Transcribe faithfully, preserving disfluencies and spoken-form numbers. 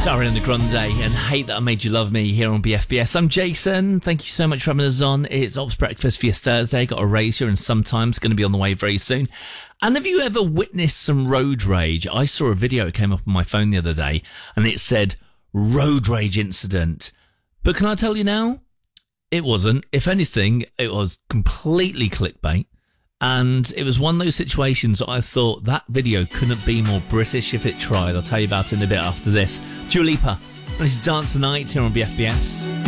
Ariana Grande and Hate That I Made You Love Me here on B F B S. I'm Jason. Thank you so much for having us on. It's Ops Breakfast for your Thursday. Got a Razor and sometimes going to be on the way very soon. And have you ever witnessed some road rage? I saw a video, it came up on my phone the other day, and it said, road rage incident. But can I tell you now? It wasn't. If anything, it was completely clickbait. And it was one of those situations that I thought that video couldn't be more British if it tried. I'll tell you about it in a bit after this. Dua Lipa. This is Dance the Night here on B F B S.